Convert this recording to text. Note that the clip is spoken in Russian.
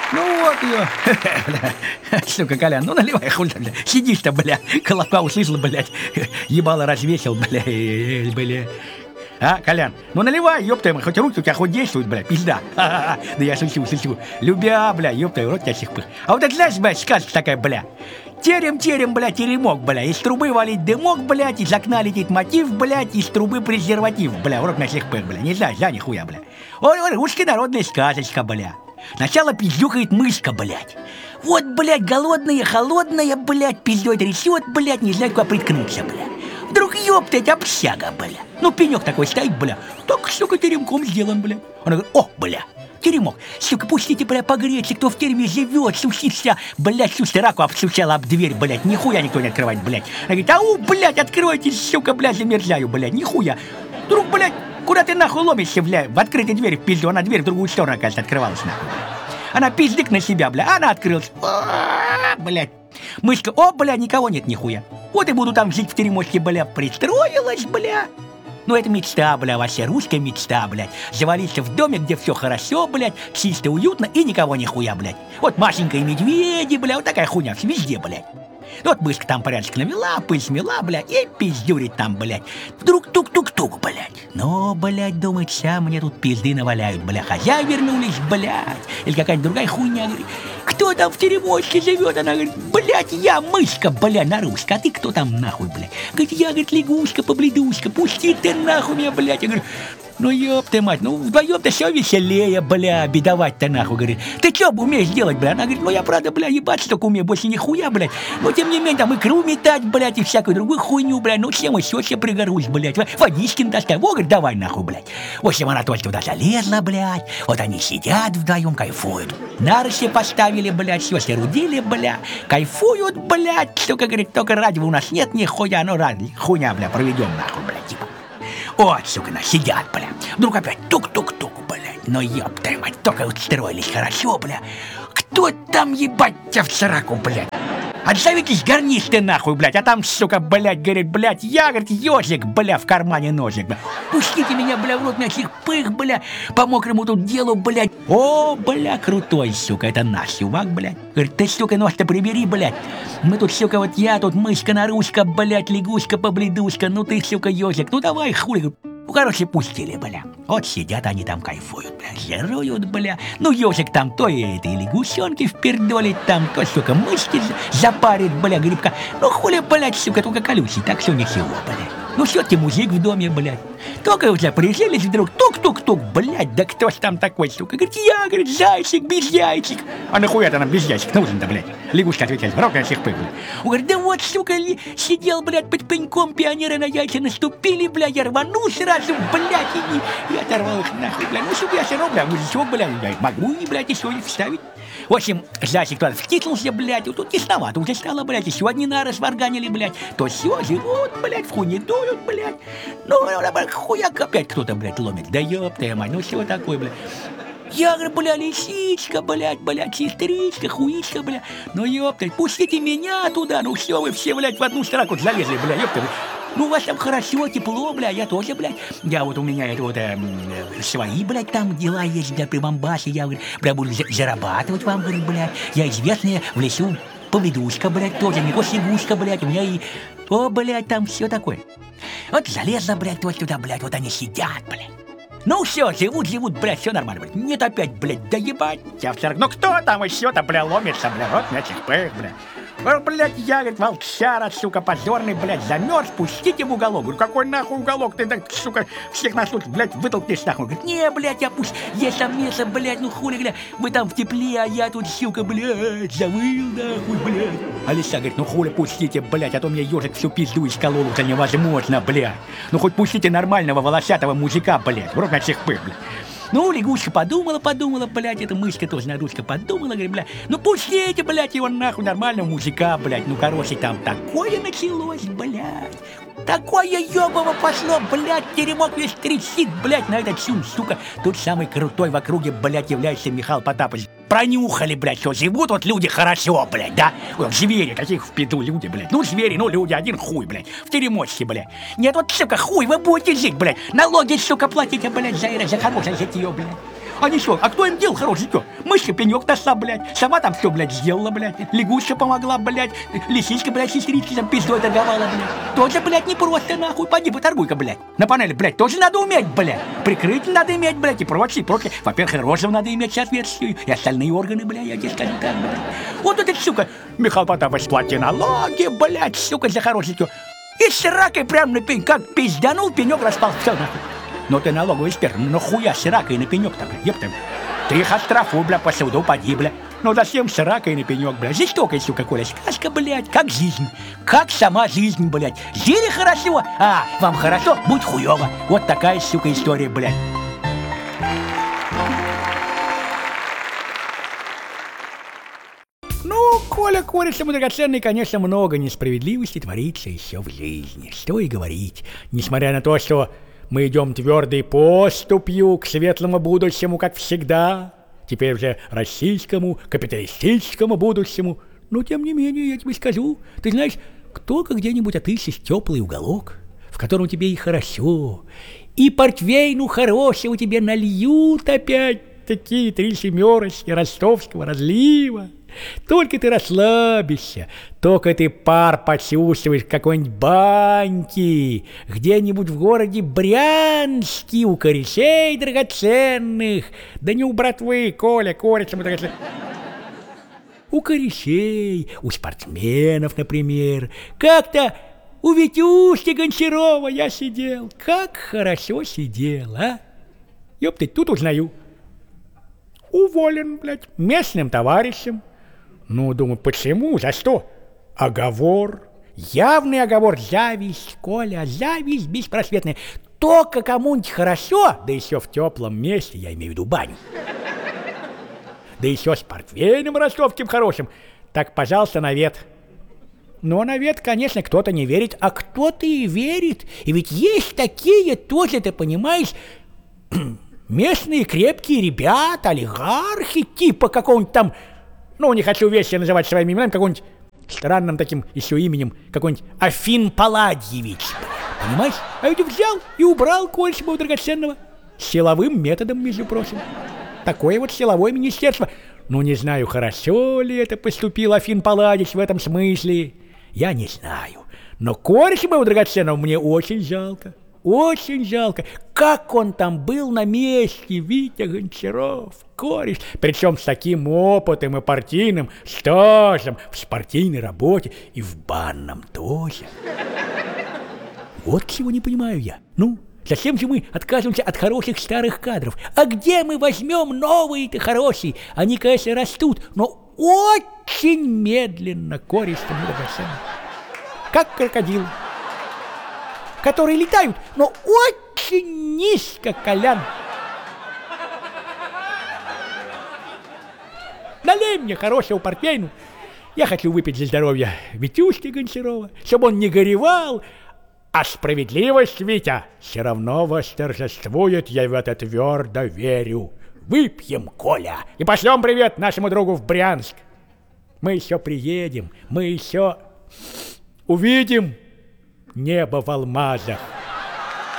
Ну вот ее. Сука, Колян, ну наливай, хули, бля. Сидишь-то, бля, колобка услышал, блядь. Ебало развесил, бля. А, Колян, ну наливай, ёпта, хоть руки у тебя хоть действуют, бля, пизда. Да я шучу. Любя, бля, ёпта, рот тебя сих пых. А вот это, знаешь, бля, сказка такая, бля. Терем, блядь, теремок, бля. Из трубы валить дымок, блядь, из окна летит мотив, блядь, из трубы презерватив, бля. Урок на всех пых, бля. Не знаю, да, нихуя, бля. Ой, русская народная сказочка, бля. Сначала пиздюкает мышка, блядь. Вот, блядь, голодная, холодная, блядь, пиздой трясет, блядь, не знаю, куда приткнуться, бля. Вдруг, ёптать, общага, бля. Ну, пенек такой стоит, бля. Так, сука, теремком сделан, бля. Она говорит, о, бля. Теремок, сука, пустите, бля, погреться, кто в тереме живет, сусится, блядь, сука, раку обсучала об дверь, блядь, нихуя никто не открывает, блядь. Она говорит, ау, блядь, откройте, сука, блядь, замерзаю, блядь, нихуя. Вдруг, блядь, куда ты нахуй ломишься, блядь, в открытой двери в пизду, она дверь в другую сторону, кажется, открывалась, нахуй. Она пиздик на себя, бля, она открылась, блядь. Мышка, о, бля, никого нет, нихуя. Вот и буду там жить в теремочке, бля, пристроилась, бля. Ну, это мечта, бля, вообще русская мечта, блядь. Завалиться в доме, где все хорошо, блядь, чисто, уютно и никого нихуя, блядь. Вот Машенька и медведи, бля, вот такая хуйня везде, блядь. Вот мышка там порядочек навела, пыль смела, блядь, и пиздюрит там, блядь. Вдруг тук-тук-тук, блядь. Но, блядь, думает, ща мне тут пизды наваляют, бля. Хозяин вернулись, блядь. Или какая-нибудь другая хуйня, говорит. Кто там в теремочке живет? Она говорит, блядь, я мышка, бля, на русском. А ты кто там нахуй, блядь? Говорит, я, говорит, лягушка, побледушка, пусти ты нахуй меня, блядь. Я говорю, ну ёб ты мать, ну вдвоем-то все веселее, бля, бедовать-то нахуй, говорит. Ты чё умеешь делать, бля? Она говорит, ну я правда, бля, ебаться только умею, больше нихуя, блядь. Но тем не менее, там икру метать, блядь, и всякую другую хуйню, блядь. Ну чем еще себе пригорусь, блядь. Водички достай, во, говорит, давай нахуй, блядь. В общем, она только туда залезла, блядь. Вот они сидят вдвоем, кайфуют. Нарыши поставили, блядь, все соорудили, бля. Кайфуют, блядь. Только, говорит, только радио у нас нет нихуя, ну ради, хуйня, бля, проведем нахуй, блядь, типа. Вот, сука, сидят, бля. Вдруг опять тук-тук-тук, блядь. Ну, ёб твою мать, только устроились хорошо, бля. Кто там, ебать, тебя в сраку, блядь? Отзовитесь, гарнисты, нахуй, блядь. А там, сука, блядь, говорит, блядь, я, говорит, ёжик, бля, в кармане ножик, бля. Пустите меня, бля, в рот на всех пых, бля, по мокрому тут делу, блядь. О, бля, крутой, сука, это наш чувак, блядь. Говорит, ты, сука, нос-то прибери, блядь. Мы тут, сука, вот я тут мышка нарушка, блядь, лягушка, побледушка. Ну ты, сука, ёжик, ну давай, хули. Ну, короче, пустили, бля. Вот сидят они там, кайфуют, бля, жируют, бля. Ну, ёжик там то и этой лягушонки впердолит там, то, сука, мышки запарит, бля, грибка. Ну, хули, блядь, сука, только колючий, так все ничего, блядь. Ну, все-таки музик в доме, блядь. Только уже прижились вдруг, тук-тук-тук, блядь, да кто ж там такой, сука? Говорит, я, говорит, зайчик, без яйчик. А нахуя-то нам без яйчик нужен-то, блядь? Лягушка отвечает, рок на всех пых, блядь. Он говорит, да вот, сука, сидел, блядь, под пеньком, пионеры на яйца наступили, блядь, я рвану сразу, блядь, и оторвал их нахуй, блядь. Ну, сука, я все равно, блядь, мужичок, блядь, могу, блядь, еще и вставить. В общем, зайчик туда втиснулся, блядь, вот тут тесновато уже стало, блядь, еще одни нары сварганили, блядь. То все живут, блядь, в хуйне дуют, блядь. Ну, хуяк опять кто-то, блядь, ломит. Да ёб твою мать, ну все такое, блядь. Я говорю, бля, лисичка, блядь, сестричка, хуичка, бля. Ну ёпта, пустите меня туда, ну все, вы все, блядь, в одну строку залезли, бля, ёпта. Ну, у вас там хорошо, тепло, бля, я тоже, блядь. Я вот у меня это вот свои, блядь, там дела есть, бля, при Бомбасе. Я, говорю, бля, буду зарабатывать вам, говорю, блядь. Я известная в лесу поведушка, блядь, тоже, не гуська, блядь, у меня и... О, блядь, там все такое. Вот залезла, блядь, вот туда, блядь, вот они сидят, блядь. Ну все, живут, блядь, все нормально, блядь. Нет опять, блядь, да ебать, я в 40. Ну кто там еще-то, бля, ломится, бля, вот на этих пых, бля. Блядь, я, говорит, волчара, сука, позорный, блядь, замерз, пустите в уголок. Говорю, какой нахуй уголок? Ты, так, сука, всех нас тут, блядь, вытолкнешь нахуй. Говорит, не, блядь, я пусть, есть там место, блядь, ну хули, блядь, вы там в тепле, а я тут, сука, блядь, завыл, нахуй, блядь. Алиса говорит, ну хули пустите, блядь, а то мне ежик всю пизду исколол, уже невозможно, блядь. Ну хоть пустите нормального волосатого мужика, блядь, вроде на всех пых, блядь. Ну, лягушка подумала, блядь, эта мышка тоже нарушка подумала, говорит, блядь, ну пустите, блядь, его нахуй нормального мужика, блядь, ну, короче, там такое началось, блядь. Такое ёбово пошло, блядь, теремок весь трясит, блядь, на этот чум, сука. Тут самый крутой в округе, блядь, является Михаил Потапович. Пронюхали, блядь, что живут вот люди хорошо, блядь, да? Вот звери, каких в пизду люди, блядь. Ну, звери, ну, люди, один хуй, блядь, в теремочке, блядь. Нет, вот, сука, хуй, вы будете жить, блядь. Налоги, сука, платите, блядь, за хорошее житье, блядь. Они что, а кто им делал хороший, что? Мышка пенек нашла, блядь, сама там все, блядь, сделала, блядь, лягушка помогла, блядь, лисичка, блядь, сестрички там пиздой торговала, блядь. Тоже, блядь, не просто, нахуй, поди поторгуй-ка, блядь. На панели, блядь, тоже надо уметь, блядь. Прикрытие надо иметь, блядь, и прочее, прочее. Во-первых, и рожу надо иметь соответствующую, и остальные органы, блядь, я тебе скажу так, блядь. Вот эта, сука, Михаил Потапович, плати налоги, блядь, сука, за хороший, что. И с ракой прям на пень, как пизданул, пенек распал, все, нахуй. Но ты налоговый эксперт, ну нахуя с ракой на пенек-то, блядь, ёпта. Ты их оштрафуй, бля, по суду поди, бля. Ну зачем с ракой на пенек, бля? Жестокая, сука, Коля, сказка, блядь, как жизнь. Как сама жизнь, блядь. Жили хорошо, а вам хорошо, будь хуёво. Вот такая, сука, история, блядь. Ну, Коля, кореш, ему драгоценный, конечно, много несправедливости творится еще в жизни. Что и говорить. Несмотря на то, что мы идем твердой поступью к светлому будущему, как всегда. Теперь уже российскому, капиталистическому будущему. Но, тем не менее, я тебе скажу, ты знаешь, кто-то где-нибудь отыщешь теплый уголок, в котором тебе и хорошо, и портвейну хорошего тебе нальют опять такие 3 семерочки ростовского разлива. Только ты расслабишься, только ты пар почувствуешь в какой-нибудь баньке, где-нибудь в городе Брянске, у корешей драгоценных, да не у братвы, Коля, кореш драгоценных, у корешей, у спортсменов, например. Как-то у Витюшки Гончарова я сидел, как хорошо сидел, а? Ёпты, тут узнаю. Уволен, блядь, местным товарищем. Ну, думаю, почему? За что? Оговор. Явный оговор. Зависть, Коля, зависть беспросветная. Только кому-нибудь хорошо, да еще в теплом месте, я имею в виду баню. Да еще с портвейном ростовским хорошим. Так, пожалуйста, навет. Но навет, конечно, кто-то не верит, а кто-то и верит. И ведь есть такие тоже, ты понимаешь, местные крепкие ребята, олигархи, типа какого-нибудь там, ну, не хочу вещи называть своими именами, какого-нибудь странным таким еще именем, какой-нибудь Афин Палладьевич, понимаешь? А ведь взял и убрал Кольцева драгоценного силовым методом, между прочим. Такое вот силовое министерство. Ну, не знаю, хорошо ли это поступил Афин Палладьевич в этом смысле, я не знаю. Но Кольцева драгоценного мне очень жалко. Очень жалко, как он там был на месте, Витя Гончаров, кореш, причем с таким опытом и партийным стажем в спортивной работе и в банном тоже. Вот чего не понимаю я. Ну, зачем же мы отказываемся от хороших старых кадров? А где мы возьмем новые-то хорошие? Они, конечно, растут, но очень медленно, кореш-то мы драгоценный. Как крокодилы, которые летают, но очень низко, Колян. Налей мне хорошего портвейну. Я хочу выпить за здоровье Витюшки Гончарова, чтобы он не горевал. А справедливость, Витя, все равно восторжествует, я в это твердо верю. Выпьем, Коля, и пошлем привет нашему другу в Брянск. Мы еще приедем, мы еще увидим небо в алмазах.